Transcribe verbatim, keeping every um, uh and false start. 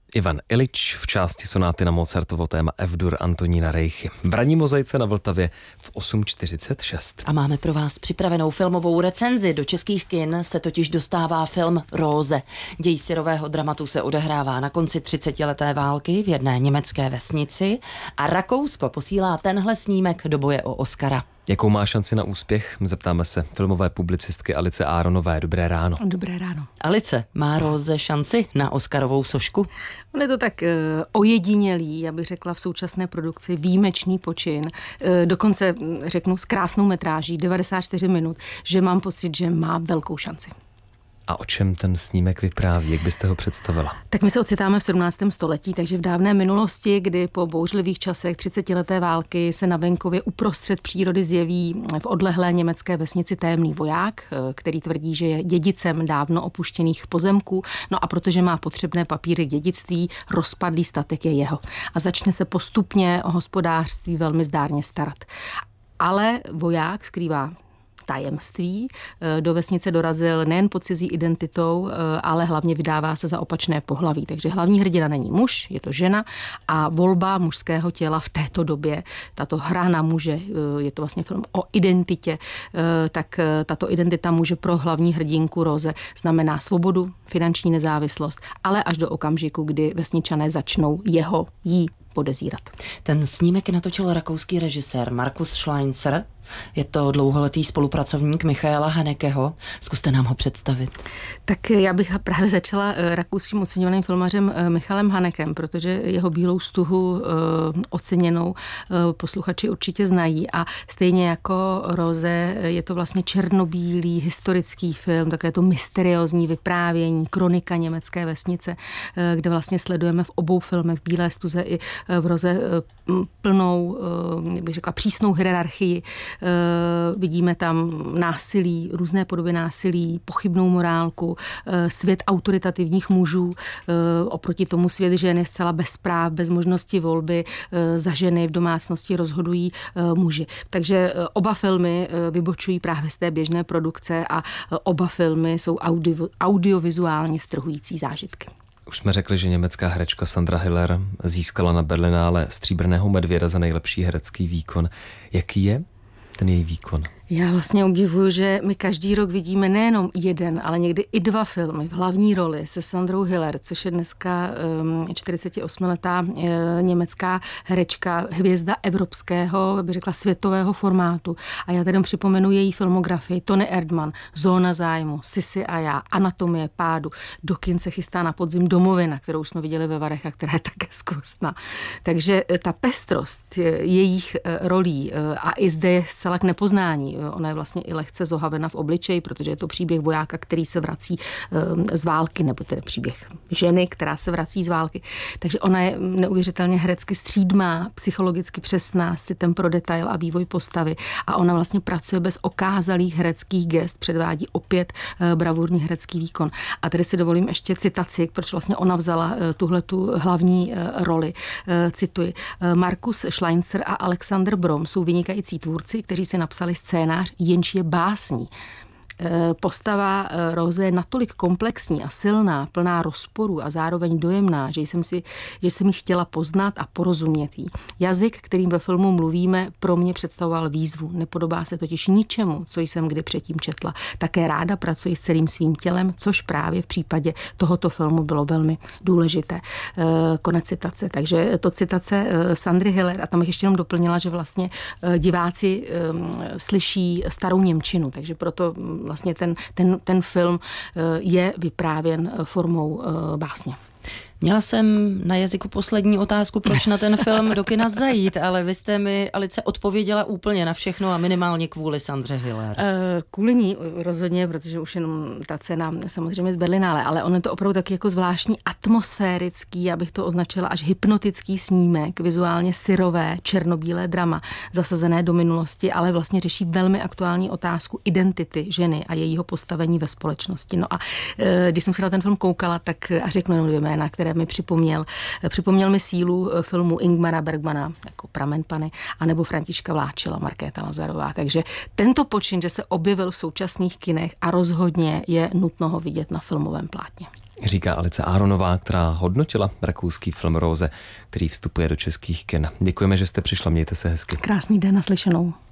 Ivan Illič v části sonáty na Mozartovo téma F-dur Antonína Reichy. V ranní mozaice na Vltavě v osm čtyřicet šest. A máme pro vás připravenou filmovou recenzi. Do českých kin se totiž dostává film Róze. Děj syrového dramatu se odehrává na konci třicetileté války v jedné německé vesnici a Rakousko posílá tenhle snímek do boje o Oscara. Jakou má šanci na úspěch? Zeptáme se filmové publicistky Alice Áronové. Dobré ráno. Dobré ráno. Alice, má Róze šanci na Oscarovou sošku? On je to tak uh, ojedinělý, já bych řekla v současné produkci, výjimečný počin. Uh, dokonce řeknu s krásnou metráží, devadesát čtyři minut, že mám pocit, že má velkou šanci. A o čem ten snímek vypráví? Jak byste ho představila? Tak my se ocitáme v sedmnáctém století, takže v dávné minulosti, kdy po bouřlivých časech třicetileté války se na venkově uprostřed přírody zjeví v odlehlé německé vesnici tajemný voják, který tvrdí, že je dědicem dávno opuštěných pozemků, no a protože má potřebné papíry dědictví, rozpadlý statek je jeho. A začne se postupně o hospodářství velmi zdárně starat. Ale voják skrývá tajemství. Do vesnice dorazil nejen pod cizí identitou, ale hlavně vydává se za opačné pohlaví. Takže hlavní hrdina není muž, je to žena a volba mužského těla v této době, tato hra na muže, je to vlastně film o identitě, tak tato identita muže pro hlavní hrdinku Róze znamená svobodu, finanční nezávislost, ale až do okamžiku, kdy vesničané začnou jeho, jí podezírat. Ten snímek natočil rakouský režisér Markus Schleinzer. Je to dlouholetý spolupracovník Michaela Hanekeho. Zkuste nám ho představit. Tak já bych právě začala rakouským oceňovaným filmařem Michalem Hanekem, protože jeho Bílou stuhu oceněnou posluchači určitě znají. A stejně jako Róze je to vlastně černobílý historický film, takové to mysteriózní vyprávění, kronika německé vesnice, kde vlastně sledujeme v obou filmech v Bílé stuze i v Róze plnou, bych řekla, přísnou hierarchii. Vidíme tam násilí, různé podoby násilí, pochybnou morálku, svět autoritativních mužů, oproti tomu svět žen je zcela bez práv, bez možnosti volby, za ženy v domácnosti rozhodují muži. Takže oba filmy vybočují právě z té běžné produkce a oba filmy jsou audio, audiovizuálně strhující zážitky. Už jsme řekli, že německá herečka Sandra Hiller získala na Berlinále Stříbrného medvěda za nejlepší herecký výkon. Jaký je ten její výkon? Já vlastně obdivuju, že my každý rok vidíme nejenom jeden, ale někdy i dva filmy v hlavní roli se Sandrou Hiller, což je dneska um, čtyřicetiosmiletá uh, německá herečka, hvězda evropského, bych řekla světového formátu. A já tady připomenu její filmografii. Tony Erdmann, Zóna zájmu, Sisi a já, Anatomie pádu, do kin se chystá na podzim Domovina, kterou jsme viděli ve Varech a která je také zkostná. Takže ta pestrost jejich rolí a i zde je zcela k nepoznání. Ona je vlastně i lehce zohavena v obličeji, protože je to příběh vojáka, který se vrací z války, nebo tedy příběh ženy, která se vrací z války. Takže ona je neuvěřitelně herecky střídmá, psychologicky přesná, s citem pro detail a vývoj postavy. A ona vlastně pracuje bez okázalých hereckých gest, předvádí opět bravurní herecký výkon. A tady si dovolím ještě citaci, proč vlastně ona vzala tuhletu hlavní roli. Cituji. Markus Schleinzer a Alexander Brom jsou vynikající tvůrci, kteří si napsali scénář, jenž je básní. Postava Róze je natolik komplexní a silná, plná rozporů a zároveň dojemná, že jsem si, že jsem ji chtěla poznat a porozumět jí. Jazyk, kterým ve filmu mluvíme, pro mě představoval výzvu. Nepodobá se totiž ničemu, co jsem kdy předtím četla. Také ráda pracuji s celým svým tělem, což právě v případě tohoto filmu bylo velmi důležité. Konec citace. Takže to citace Sandry Hiller, a tam bych ještě jenom doplnila, že vlastně diváci slyší starou němčinu, takže proto vlastně ten, ten, ten film je vyprávěn formou básně. Měla jsem na jazyku poslední otázku, proč na ten film do kina zajít, ale vy jste mi, Alice, odpověděla úplně na všechno a minimálně kvůli Sandře Hiller. Kvůli ní rozhodně, protože už jenom ta cena samozřejmě z Berlinále, ale on je to opravdu taky jako zvláštní atmosférický, já bych to označila až hypnotický snímek, vizuálně syrové, černobílé drama, zasazené do minulosti, ale vlastně řeší velmi aktuální otázku identity ženy a jejího postavení ve společnosti. No a když jsem se na ten film koukala, tak a řeknu jenom dvě jména, které mi připomněl. Připomněl mi sílu filmu Ingmara Bergmana, jako Pramen Pany, anebo Františka Vláčila, Markéta Lazarová. Takže tento počin, že se objevil v současných kinech a rozhodně je nutno ho vidět na filmovém plátně. Říká Alice Aronová, která hodnotila rakouský film Rose, který vstupuje do českých kin. Děkujeme, že jste přišla, mějte se hezky. Krásný den, naslyšenou.